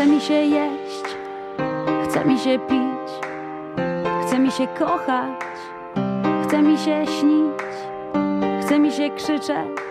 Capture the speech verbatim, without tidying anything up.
Chce mi się jeść, chce mi się pić, chce mi się kochać, chce mi się śnić, chce mi się krzyczeć,